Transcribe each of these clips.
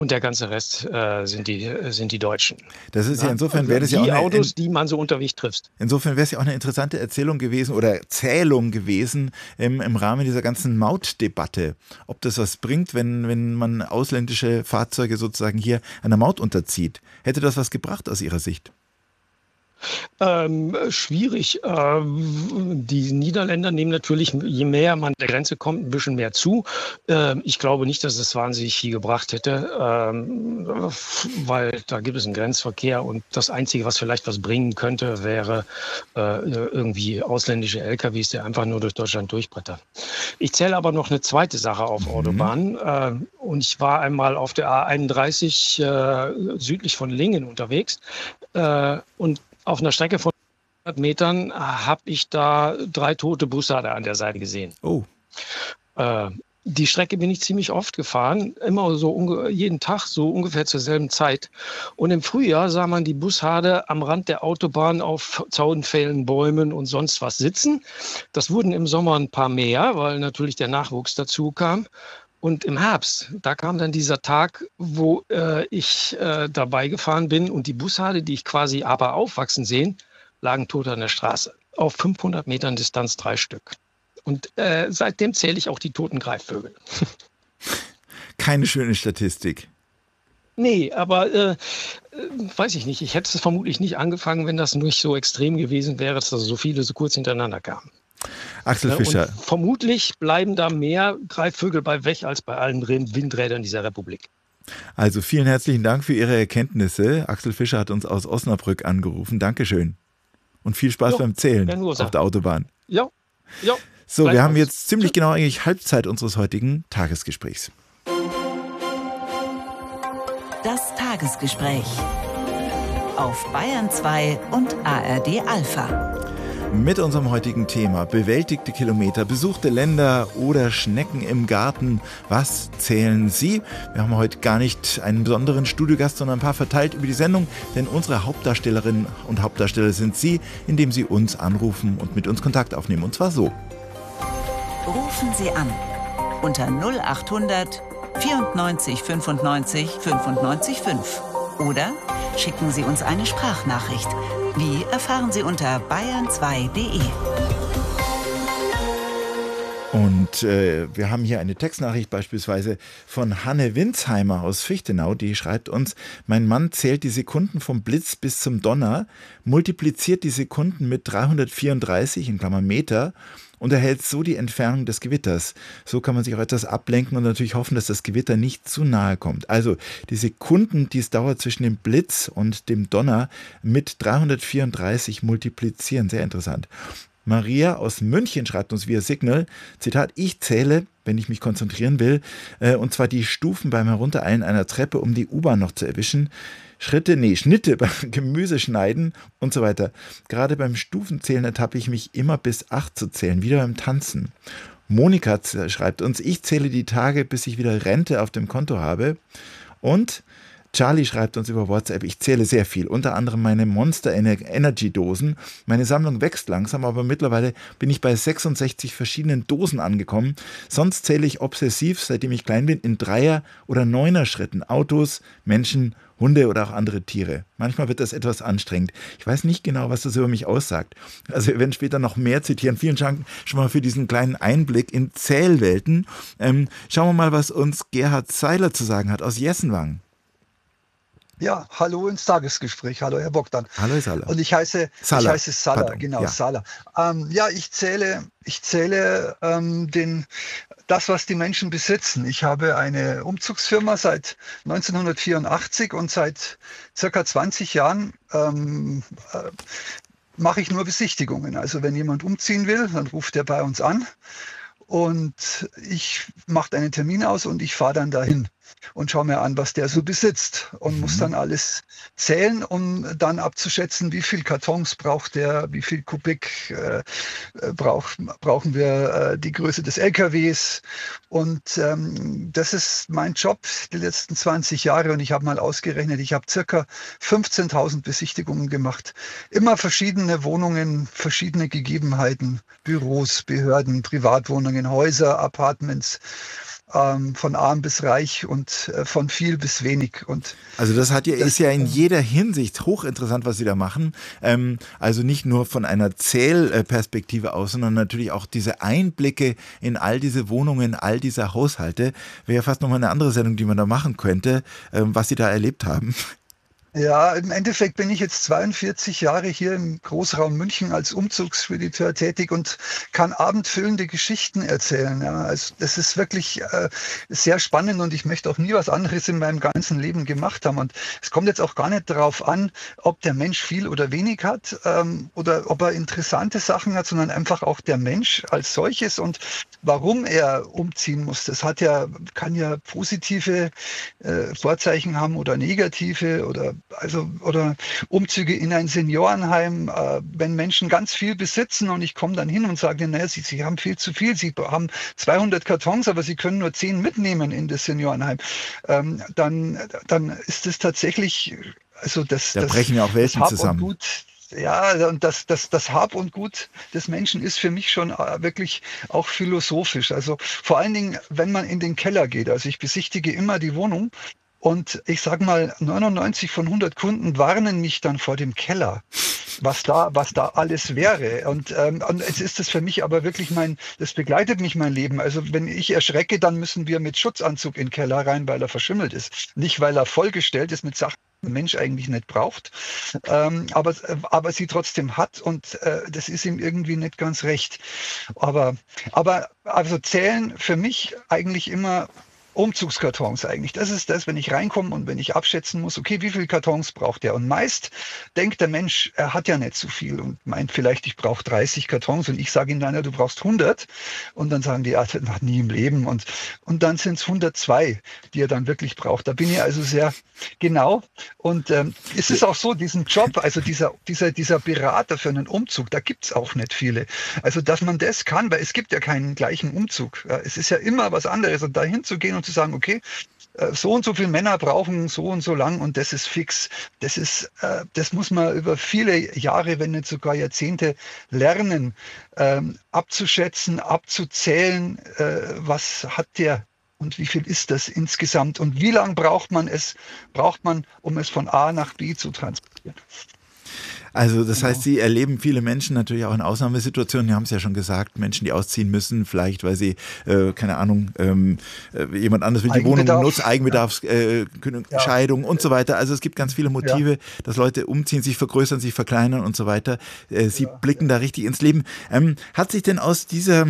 Und der ganze Rest sind die Deutschen. Das ist ja insofern wäre das ja auch die Autos, die man so unterwegs trifft. Insofern wäre es ja auch eine interessante Erzählung gewesen oder Zählung gewesen im Rahmen dieser ganzen Mautdebatte. Ob das was bringt, wenn man ausländische Fahrzeuge sozusagen hier einer Maut unterzieht. Hätte das was gebracht aus Ihrer Sicht? Schwierig. Die Niederländer nehmen natürlich, je mehr man der Grenze kommt, ein bisschen mehr zu. Ich glaube nicht, dass es wahnsinnig viel gebracht hätte, weil da gibt es einen Grenzverkehr und das Einzige, was vielleicht was bringen könnte, wäre irgendwie ausländische LKWs, die einfach nur durch Deutschland durchbrettern. Ich zähle aber noch eine zweite Sache auf Autobahnen. Und ich war einmal auf der A31 südlich von Lingen unterwegs und auf einer Strecke von 100 Metern habe ich da 3 tote Bussarde an der Seite gesehen. Oh. Die Strecke bin ich ziemlich oft gefahren, immer so jeden Tag, so ungefähr zur selben Zeit. Und im Frühjahr sah man die Bussarde am Rand der Autobahn auf Zaunpfählen, Bäumen und sonst was sitzen. Das wurden im Sommer ein paar mehr, weil natürlich der Nachwuchs dazu kam. Und im Herbst, da kam dann dieser Tag, wo ich dabei gefahren bin und die Bussarde, die ich quasi aber aufwachsen sehen, lagen tot an der Straße. Auf 500 Metern Distanz 3 Stück. Und seitdem zähle ich auch die toten Greifvögel. Keine schöne Statistik. Nee, aber weiß ich nicht. Ich hätte es vermutlich nicht angefangen, wenn das nicht so extrem gewesen wäre, dass so viele so kurz hintereinander kamen. Axel Fischer. Und vermutlich bleiben da mehr Greifvögel bei weg als bei allen Windrädern dieser Republik. Also vielen herzlichen Dank für Ihre Erkenntnisse. Axel Fischer hat uns aus Osnabrück angerufen. Dankeschön. Und viel Spaß beim Zählen auf der Autobahn. Ja. So, wir haben jetzt ziemlich genau eigentlich Halbzeit unseres heutigen Tagesgesprächs. Das Tagesgespräch auf Bayern 2 und ARD Alpha. Mit unserem heutigen Thema: bewältigte Kilometer, besuchte Länder oder Schnecken im Garten. Was zählen Sie? Wir haben heute gar nicht einen besonderen Studiogast, sondern ein paar verteilt über die Sendung, denn unsere Hauptdarstellerinnen und Hauptdarsteller sind Sie, indem Sie uns anrufen und mit uns Kontakt aufnehmen. Und zwar so. Rufen Sie an unter 0800 94 95 95 5 oder schicken Sie uns eine Sprachnachricht. Wie erfahren Sie unter bayern2.de. Und wir haben hier eine Textnachricht beispielsweise von Hanne Winsheimer aus Fichtenau, die schreibt uns: Mein Mann zählt die Sekunden vom Blitz bis zum Donner, multipliziert die Sekunden mit 334 in Klammern Meter und erhält so die Entfernung des Gewitters. So kann man sich auch etwas ablenken und natürlich hoffen, dass das Gewitter nicht zu nahe kommt. Also die Sekunden, die es dauert zwischen dem Blitz und dem Donner, mit 334 multiplizieren. Sehr interessant. Maria aus München schreibt uns via Signal, Zitat: Ich zähle, wenn ich mich konzentrieren will, und zwar die Stufen beim Heruntereilen einer Treppe, um die U-Bahn noch zu erwischen. Schnitte beim Gemüseschneiden und so weiter. Gerade beim Stufenzählen ertappe ich mich immer bis 8 zu zählen, wieder beim Tanzen. Monika schreibt uns: Ich zähle die Tage, bis ich wieder Rente auf dem Konto habe. Und Charlie schreibt uns über WhatsApp: Ich zähle sehr viel, unter anderem meine Monster Energy Dosen. Meine Sammlung wächst langsam, aber mittlerweile bin ich bei 66 verschiedenen Dosen angekommen. Sonst zähle ich obsessiv, seitdem ich klein bin, in 3er- oder 9er Schritten Autos, Menschen, Hunde oder auch andere Tiere. Manchmal wird das etwas anstrengend. Ich weiß nicht genau, was das über mich aussagt. Also wir werden später noch mehr zitieren. Vielen Dank schon mal für diesen kleinen Einblick in Zählwelten. Schauen wir mal, was uns Gerhard Seiler zu sagen hat aus Jessenwang. Ja, hallo ins Tagesgespräch. Hallo, Herr Bogdan. Hallo, Herr Saller. Und ich heiße Salah, Pardon, genau, ja. Salah. Ich zähle das, was die Menschen besitzen. Ich habe eine Umzugsfirma seit 1984 und seit circa 20 Jahren mache ich nur Besichtigungen. Also wenn jemand umziehen will, dann ruft er bei uns an und ich mache einen Termin aus und ich fahre dann dahin und schaue mir an, was der so besitzt und muss dann alles zählen, um dann abzuschätzen, wie viel Kartons braucht der, wie viel Kubik brauchen wir, die Größe des LKWs. Und das ist mein Job die letzten 20 Jahre und ich habe mal ausgerechnet, ich habe circa 15.000 Besichtigungen gemacht. Immer verschiedene Wohnungen, verschiedene Gegebenheiten, Büros, Behörden, Privatwohnungen, Häuser, Apartments. von arm bis reich und von viel bis wenig. Und also das ist ja in jeder Hinsicht hochinteressant, was Sie da machen. Also nicht nur von einer Zählperspektive aus, sondern natürlich auch diese Einblicke in all diese Wohnungen, all diese Haushalte. Wäre fast nochmal eine andere Sendung, die man da machen könnte, was Sie da erlebt haben. Ja, im Endeffekt bin ich jetzt 42 Jahre hier im Großraum München als Umzugsspediteur tätig und kann abendfüllende Geschichten erzählen. Ja, also das ist wirklich sehr spannend und ich möchte auch nie was anderes in meinem ganzen Leben gemacht haben. Und es kommt jetzt auch gar nicht darauf an, ob der Mensch viel oder wenig hat oder ob er interessante Sachen hat, sondern einfach auch der Mensch als solches und warum er umziehen muss. Das kann ja positive Vorzeichen haben oder negative oder Umzüge in ein Seniorenheim, wenn Menschen ganz viel besitzen und ich komme dann hin und sage, naja, sie haben viel zu viel, sie haben 200 Kartons, aber sie können nur 10 mitnehmen in das Seniorenheim, dann ist es tatsächlich, also da brechen ja auch Welten zusammen. Ja, und das Hab und Gut des Menschen ist für mich schon wirklich auch philosophisch. Also vor allen Dingen, wenn man in den Keller geht. Also ich besichtige immer die Wohnung und ich sage mal, 99 von 100 Kunden warnen mich dann vor dem Keller, was da alles wäre. Und jetzt ist das für mich aber wirklich das begleitet mich mein Leben. Also wenn ich erschrecke, dann müssen wir mit Schutzanzug in den Keller rein, weil er verschimmelt ist. Nicht, weil er vollgestellt ist mit Sachen, der Mensch eigentlich nicht braucht, aber sie trotzdem hat und das ist ihm irgendwie nicht ganz recht. Aber also zählen für mich eigentlich immer Umzugskartons eigentlich. Das ist das, wenn ich reinkomme und wenn ich abschätzen muss, okay, wie viele Kartons braucht er? Und meist denkt der Mensch, er hat ja nicht so viel und meint vielleicht, ich brauche 30 Kartons und ich sage ihm dann, ja, du brauchst 100 und dann sagen die, ja, das noch nie im Leben und dann sind es 102, die er dann wirklich braucht. Da bin ich also sehr genau und es ist auch so, diesen Job, also dieser Berater für einen Umzug, da gibt es auch nicht viele. Also, dass man das kann, weil es gibt ja keinen gleichen Umzug. Ja, es ist ja immer was anderes und dahin zu gehen und zu sagen, okay, so und so viele Männer brauchen so und so lang und das ist fix. Das muss man über viele Jahre, wenn nicht sogar Jahrzehnte lernen, abzuschätzen, abzuzählen, was hat der und wie viel ist das insgesamt und wie lange braucht man, um es von A nach B zu transportieren. Also das heißt, Sie erleben viele Menschen natürlich auch in Ausnahmesituationen, Sie haben es ja schon gesagt, Menschen, die ausziehen müssen, vielleicht weil sie, keine Ahnung, jemand anderes will die Wohnung nutzen, Eigenbedarf, Scheidung und so weiter. Also es gibt ganz viele Motive, dass Leute umziehen, sich vergrößern, sich verkleinern und so weiter. Sie blicken da richtig ins Leben. Hat sich denn aus dieser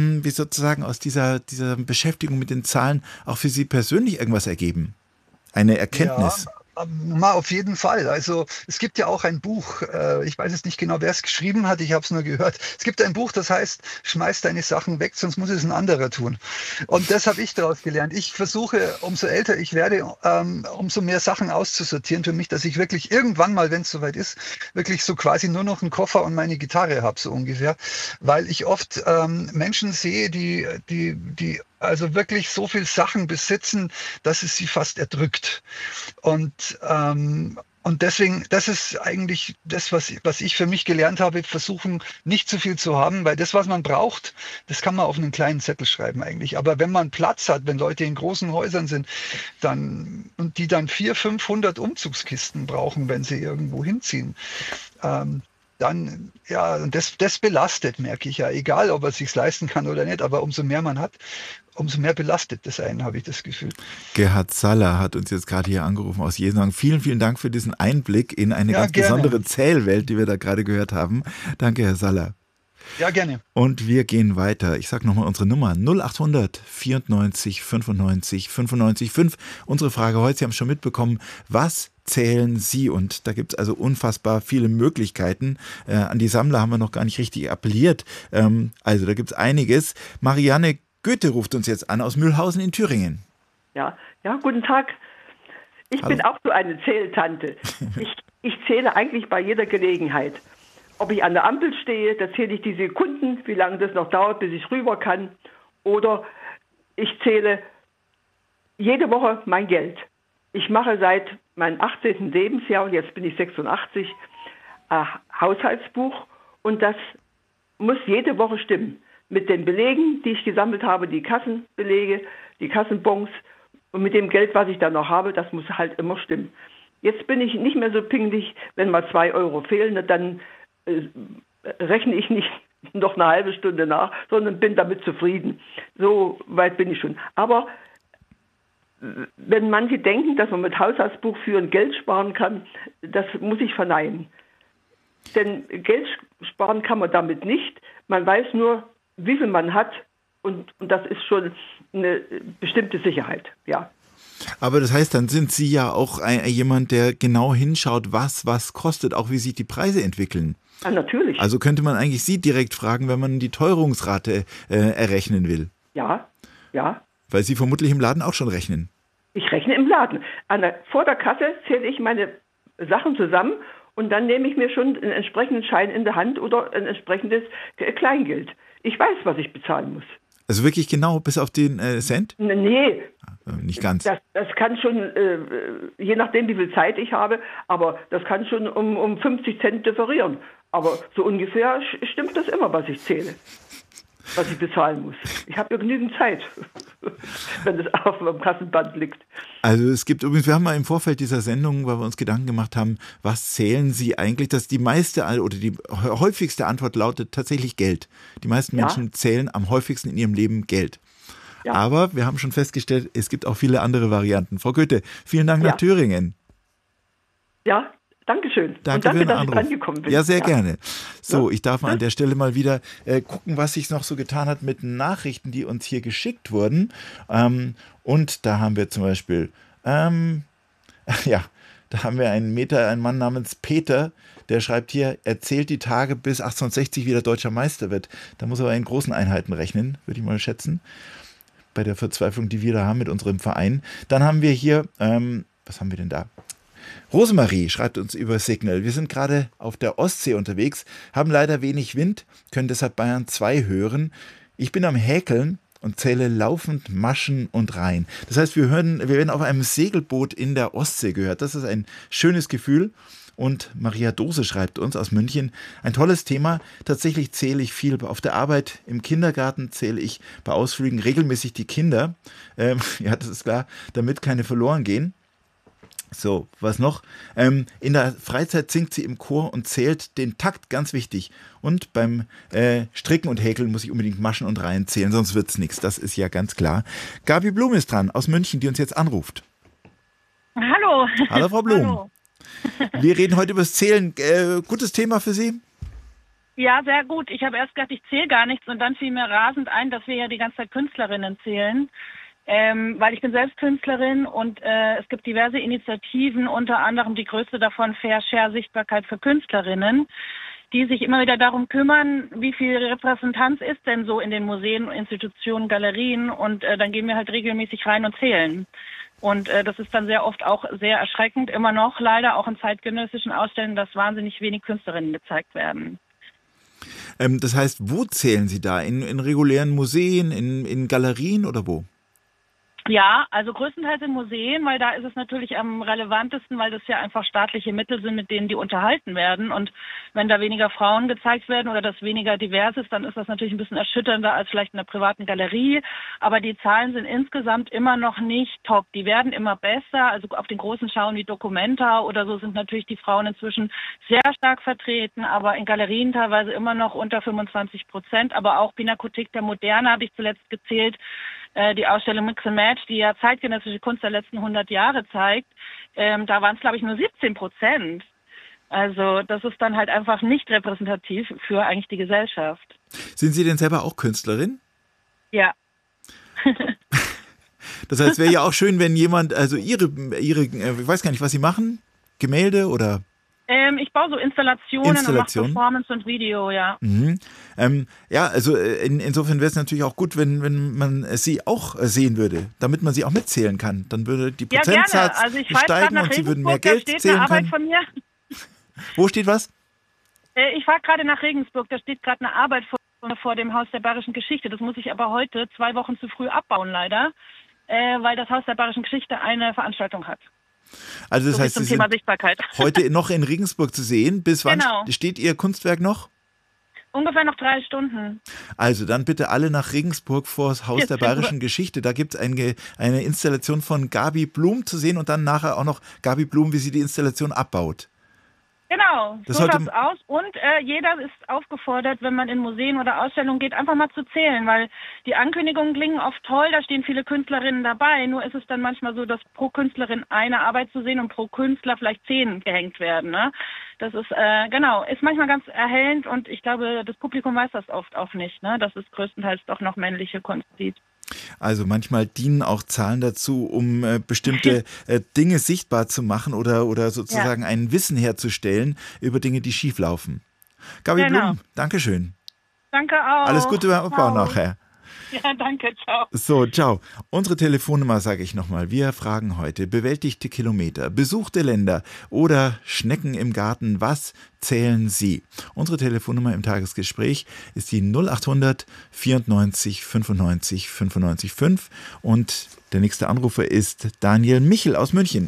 Beschäftigung mit den Zahlen auch für Sie persönlich irgendwas ergeben? Eine Erkenntnis? Ja. Auf jeden Fall. Also es gibt ja auch ein Buch, ich weiß jetzt nicht genau, wer es geschrieben hat, ich habe es nur gehört. Es gibt ein Buch, das heißt, schmeiß deine Sachen weg, sonst muss es ein anderer tun. Und das habe ich daraus gelernt. Ich versuche, umso älter ich werde, umso mehr Sachen auszusortieren für mich, dass ich wirklich irgendwann mal, wenn es soweit ist, wirklich so quasi nur noch einen Koffer und meine Gitarre habe, so ungefähr. Weil ich oft Menschen sehe, die also wirklich so viel Sachen besitzen, dass es sie fast erdrückt. Und deswegen, das ist eigentlich das, was ich für mich gelernt habe, versuchen nicht zu viel zu haben, weil das, was man braucht, das kann man auf einen kleinen Zettel schreiben eigentlich. Aber wenn man Platz hat, wenn Leute in großen Häusern sind, und die dann 400, 500 Umzugskisten brauchen, wenn sie irgendwo hinziehen, dann, ja, und das belastet, merke ich ja, egal ob er es sich leisten kann oder nicht, aber umso mehr man hat, umso mehr belastet das einen, habe ich das Gefühl. Gerhard Saller hat uns jetzt gerade hier angerufen aus Jesang. Vielen, vielen Dank für diesen Einblick in eine ganz besondere Zählwelt, die wir da gerade gehört haben. Danke, Herr Saller. Ja, gerne. Und wir gehen weiter. Ich sage nochmal unsere Nummer 0800 94 95 95 5. Unsere Frage heute, Sie haben es schon mitbekommen, was zählen Sie? Und da gibt es also unfassbar viele Möglichkeiten. An die Sammler haben wir noch gar nicht richtig appelliert. Also da gibt es einiges. Marianne Goethe ruft uns jetzt an aus Mühlhausen in Thüringen. Ja, guten Tag. Ich bin auch so eine Zähltante. Ich zähle eigentlich bei jeder Gelegenheit. Ob ich an der Ampel stehe, da zähle ich die Sekunden, wie lange das noch dauert, bis ich rüber kann. Oder ich zähle jede Woche mein Geld. Ich mache seit meinem 18. Lebensjahr, und jetzt bin ich 86, Haushaltsbuch. Und das muss jede Woche stimmen. mit den Belegen, die ich gesammelt habe, die Kassenbelege, die Kassenbons und mit dem Geld, was ich dann noch habe, das muss halt immer stimmen. Jetzt bin ich nicht mehr so pingelig, wenn mal 2 Euro fehlen, dann rechne ich nicht noch eine halbe Stunde nach, sondern bin damit zufrieden. So weit bin ich schon. Aber wenn manche denken, dass man mit Haushaltsbuch führen Geld sparen kann, das muss ich verneinen. Denn Geld sparen kann man damit nicht. Man weiß nur, wie viel man hat und das ist schon eine bestimmte Sicherheit, ja. Aber das heißt, dann sind Sie ja auch jemand, der genau hinschaut, was kostet, auch wie sich die Preise entwickeln. Ja, natürlich. Also könnte man eigentlich Sie direkt fragen, wenn man die Teuerungsrate errechnen will. Ja. Weil Sie vermutlich im Laden auch schon rechnen. Ich rechne im Laden. Vor der Kasse zähle ich meine Sachen zusammen und dann nehme ich mir schon einen entsprechenden Schein in der Hand oder ein entsprechendes Kleingeld. Ich weiß, was ich bezahlen muss. Also wirklich genau bis auf den Cent? Nee. Nicht ganz. Das kann schon, je nachdem wie viel Zeit ich habe, aber das kann schon um 50 Cent differieren. Aber so ungefähr stimmt das immer, was ich zähle, was ich bezahlen muss. Ich habe ja genügend Zeit, wenn es auf dem Kassenband liegt. Also es gibt übrigens, wir haben mal im Vorfeld dieser Sendung, weil wir uns Gedanken gemacht haben, was zählen Sie eigentlich, dass die meiste oder die häufigste Antwort lautet tatsächlich Geld. Die meisten Menschen zählen am häufigsten in ihrem Leben Geld. Ja. Aber wir haben schon festgestellt, es gibt auch viele andere Varianten. Frau Goethe, vielen Dank nach Thüringen. Ja, danke schön. Danke und danke, für den dass Anruf. ich rangekommen bin. Ja, sehr gerne. So, ich darf mal an der Stelle mal wieder gucken, was sich noch so getan hat mit Nachrichten, die uns hier geschickt wurden. Und da haben wir zum Beispiel, da haben wir einen Mann namens Peter, der schreibt hier, er zählt die Tage bis 1860 wieder deutscher Meister wird. Da muss er aber in großen Einheiten rechnen, würde ich mal schätzen. Bei der Verzweiflung, die wir da haben mit unserem Verein. Dann haben wir hier, was haben wir denn da? Rosemarie schreibt uns über Signal. Wir sind gerade auf der Ostsee unterwegs, haben leider wenig Wind, können deshalb Bayern 2 hören. Ich bin am Häkeln und zähle laufend Maschen und Reihen. Das heißt, wir werden auf einem Segelboot in der Ostsee gehört. Das ist ein schönes Gefühl. Und Maria Dose schreibt uns aus München, ein tolles Thema. Tatsächlich zähle ich viel auf der Arbeit, im Kindergarten zähle ich bei Ausflügen regelmäßig die Kinder. Ja, das ist klar, damit keine verloren gehen. So, was noch? In der Freizeit singt sie im Chor und zählt den Takt, ganz wichtig. Und beim Stricken und Häkeln muss ich unbedingt Maschen und Reihen zählen, sonst wird's nichts. Das ist ja ganz klar. Gabi Blum ist dran, aus München, die uns jetzt anruft. Hallo. Hallo, Frau Blum. Hallo. Wir reden heute über das Zählen. Gutes Thema für Sie? Ja, sehr gut. Ich habe erst gedacht, ich zähle gar nichts und dann fiel mir rasend ein, dass wir ja die ganze Zeit Künstlerinnen zählen. Weil ich bin selbst Künstlerin und es gibt diverse Initiativen, unter anderem die größte davon Fair Share Sichtbarkeit für Künstlerinnen, die sich immer wieder darum kümmern, wie viel Repräsentanz ist denn so in den Museen, Institutionen, Galerien und dann gehen wir halt regelmäßig rein und zählen. Und das ist dann sehr oft auch sehr erschreckend, immer noch leider auch in zeitgenössischen Ausstellungen, dass wahnsinnig wenig Künstlerinnen gezeigt werden. Das heißt, wo zählen Sie da? In regulären Museen, in Galerien oder wo? Ja, also größtenteils in Museen, weil da ist es natürlich am relevantesten, weil das ja einfach staatliche Mittel sind, mit denen die unterhalten werden. Und wenn da weniger Frauen gezeigt werden oder das weniger divers ist, dann ist das natürlich ein bisschen erschütternder als vielleicht in einer privaten Galerie. Aber die Zahlen sind insgesamt immer noch nicht top. Die werden immer besser. Also auf den großen Schauen wie Documenta oder so sind natürlich die Frauen inzwischen sehr stark vertreten, aber in Galerien teilweise immer noch unter 25%. Aber auch Pinakothek der Moderne habe ich zuletzt gezählt. Die Ausstellung Mix and Match, die ja zeitgenössische Kunst der letzten 100 Jahre zeigt, da waren es, glaube ich, nur 17%. Also das ist dann halt einfach nicht repräsentativ für eigentlich die Gesellschaft. Sind Sie denn selber auch Künstlerin? Ja. Das heißt, es wäre ja auch schön, wenn jemand, also Ihre, ich weiß gar nicht, was Sie machen, Gemälde oder? Ich baue so Installationen und mache Performance und Video, ja. Mhm. Ja, also insofern wäre es natürlich auch gut, wenn man sie auch sehen würde, damit man sie auch mitzählen kann. Dann würde die Prozentsatz steigen und Sie würden mehr Geld zählen können. Von mir. Wo steht was? Ich fahre gerade nach Regensburg, da steht gerade eine Arbeit vor dem Haus der Bayerischen Geschichte. Das muss ich aber heute 2 Wochen zu früh abbauen, leider, weil das Haus der Bayerischen Geschichte eine Veranstaltung hat. Also das heißt, zum Sie Thema sind Sichtbarkeit. heute noch in Regensburg zu sehen. Bis wann steht Ihr Kunstwerk noch? Ungefähr noch 3 Stunden. Also dann bitte alle nach Regensburg vor das Haus der Bayerischen Geschichte. Da gibt es eine Installation von Gabi Blum zu sehen und dann nachher auch noch Gabi Blum, wie sie die Installation abbaut. Genau, Das so sollte- schaut's aus. Und jeder ist aufgefordert, wenn man in Museen oder Ausstellungen geht, einfach mal zu zählen, weil die Ankündigungen klingen oft toll, da stehen viele Künstlerinnen dabei. Nur ist es dann manchmal so, dass pro Künstlerin eine Arbeit zu sehen und pro Künstler vielleicht 10 gehängt werden. Ne? Das ist, ist manchmal ganz erhellend und ich glaube, das Publikum weiß das oft auch nicht, ne? Dass es größtenteils doch noch männliche Kunst sieht. Also manchmal dienen auch Zahlen dazu, um bestimmte Dinge sichtbar zu machen oder sozusagen ein Wissen herzustellen über Dinge, die schieflaufen. Gabi Blum, Dankeschön. Danke auch. Alles Gute beim Aufbau nachher. Ja, danke, ciao. So, ciao. Unsere Telefonnummer sage ich nochmal. Wir fragen heute: bewältigte Kilometer, besuchte Länder oder Schnecken im Garten. Was zählen Sie? Unsere Telefonnummer im Tagesgespräch ist die 0800 94 95 95 5 und der nächste Anrufer ist Daniel Michel aus München.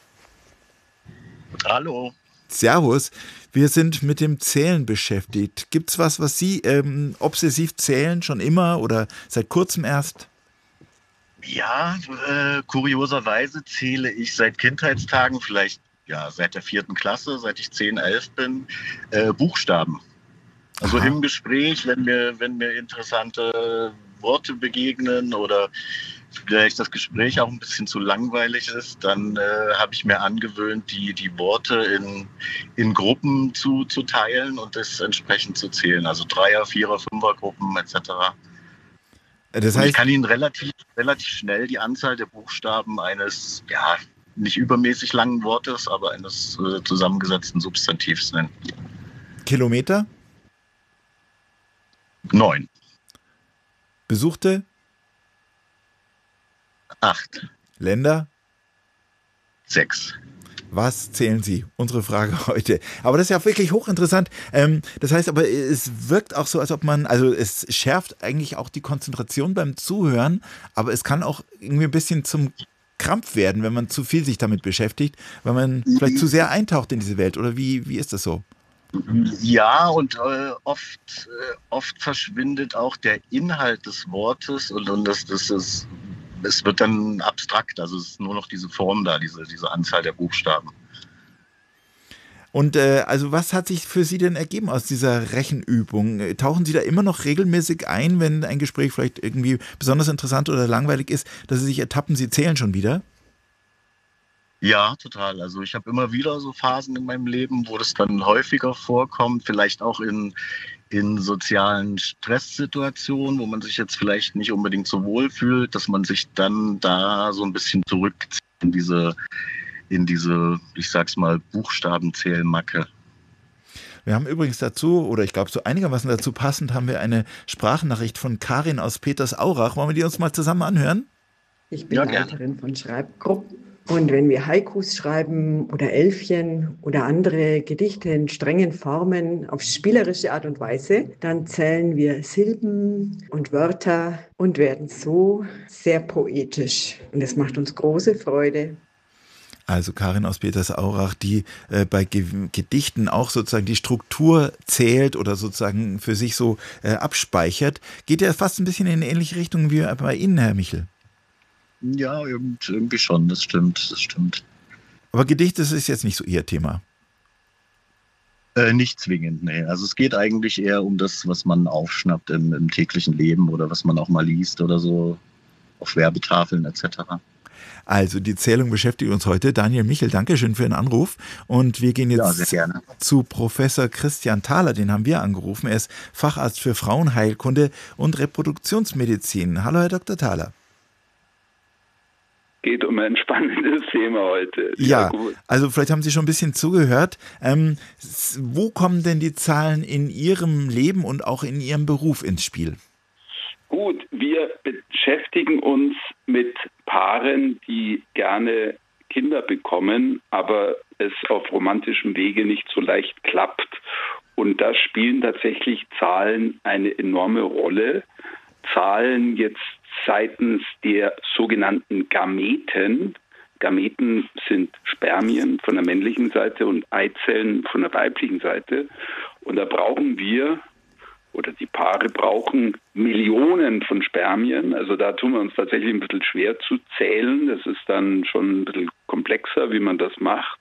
Hallo. Servus. Wir sind mit dem Zählen beschäftigt. Gibt es was Sie obsessiv zählen, schon immer oder seit kurzem erst? Ja, kurioserweise zähle ich seit Kindheitstagen, vielleicht seit der 4. Klasse, seit ich 10, 11 bin, Buchstaben. Also im Gespräch, wenn mir interessante Worte begegnen oder vielleicht das Gespräch auch ein bisschen zu langweilig ist, dann habe ich mir angewöhnt, die Worte in Gruppen zu teilen und das entsprechend zu zählen. Also 3er, 4er, 5er Gruppen etc. Das heißt, und ich kann Ihnen relativ schnell die Anzahl der Buchstaben eines, nicht übermäßig langen Wortes, aber eines zusammengesetzten Substantivs nennen. Kilometer? 9. Besuchte? 8. Länder? 6. Was zählen Sie? Unsere Frage heute. Aber das ist ja wirklich hochinteressant. Das heißt aber, es wirkt auch so, als ob es schärft eigentlich auch die Konzentration beim Zuhören, aber es kann auch irgendwie ein bisschen zum Krampf werden, wenn man zu viel sich damit beschäftigt, weil man vielleicht zu sehr eintaucht in diese Welt. Oder wie ist das so? Ja, und oft verschwindet auch der Inhalt des Wortes und es wird dann abstrakt, also es ist nur noch diese Form da, diese Anzahl der Buchstaben. Und was hat sich für Sie denn ergeben aus dieser Rechenübung? Tauchen Sie da immer noch regelmäßig ein, wenn ein Gespräch vielleicht irgendwie besonders interessant oder langweilig ist, dass Sie sich ertappen, Sie zählen schon wieder? Ja, total. Also ich habe immer wieder so Phasen in meinem Leben, wo das dann häufiger vorkommt, vielleicht auch in sozialen Stresssituationen, wo man sich jetzt vielleicht nicht unbedingt so wohl fühlt, dass man sich dann da so ein bisschen zurückzieht in diese, ich sag's mal, Buchstabenzählmacke. Wir haben übrigens dazu, oder ich glaube so einigermaßen dazu passend, haben wir eine Sprachnachricht von Karin aus Petersaurach. Wollen wir die uns mal zusammen anhören? Ich bin Leiterin von Schreibgruppen. Und wenn wir Haikus schreiben oder Elfchen oder andere Gedichte in strengen Formen auf spielerische Art und Weise, dann zählen wir Silben und Wörter und werden so sehr poetisch. Und das macht uns große Freude. Also Karin aus Petersaurach, die bei Gedichten auch sozusagen die Struktur zählt oder sozusagen für sich so abspeichert. Geht ja fast ein bisschen in eine ähnliche Richtung wie bei Ihnen, Herr Michel. Ja, irgendwie schon, das stimmt. Aber Gedicht, das ist jetzt nicht so Ihr Thema? Nicht zwingend, nee. Also es geht eigentlich eher um das, was man aufschnappt im täglichen Leben oder was man auch mal liest oder so auf Werbetafeln etc. Also die Zählung beschäftigt uns heute. Daniel Michel, danke schön für den Anruf. Und wir gehen jetzt zu Professor Christian Thaler, den haben wir angerufen. Er ist Facharzt für Frauenheilkunde und Reproduktionsmedizin. Hallo, Herr Dr. Thaler. Geht um ein spannendes Thema heute. Ja, gut. Also vielleicht haben Sie schon ein bisschen zugehört. Wo kommen denn die Zahlen in Ihrem Leben und auch in Ihrem Beruf ins Spiel? Gut, wir beschäftigen uns mit Paaren, die gerne Kinder bekommen, aber es auf romantischem Wege nicht so leicht klappt. Und da spielen tatsächlich Zahlen eine enorme Rolle. Zahlen jetzt seitens der sogenannten Gameten. Gameten sind Spermien von der männlichen Seite und Eizellen von der weiblichen Seite. Und da brauchen wir oder die Paare brauchen Millionen von Spermien. Also da tun wir uns tatsächlich ein bisschen schwer zu zählen. Das ist dann schon ein bisschen komplexer, wie man das macht.